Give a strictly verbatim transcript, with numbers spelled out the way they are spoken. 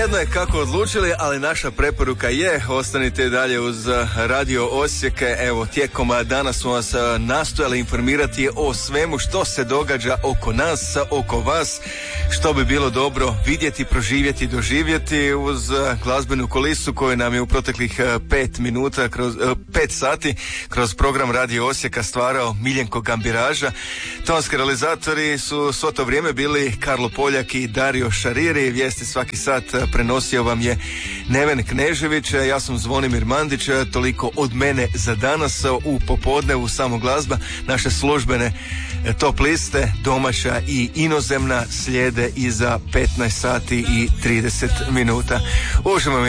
Svejedno je kako odlučili, ali naša preporuka je ostanite dalje uz Radio Osijek. Evo, tijekom dana smo vas nastojali informirati o svemu što se događa oko nas, oko vas, što bi bilo dobro vidjeti, proživjeti, doživjeti uz glazbenu kulisu koju nam je u proteklih pet minuta, kroz, pet sati kroz program Radio Osijeka stvarao Miljenko Gambiraža. Tonski realizatori su svo to vrijeme bili Karlo Poljak i Dario Šariri. Vijesti svaki sat prenosio vam je Neven Knežević, ja sam Zvonimir Mandić. Toliko od mene za danas. U popodnevu samo glazba, naše službene top liste domaća i inozemna slijede iza petnaest sati i trideset minuta. Uživamo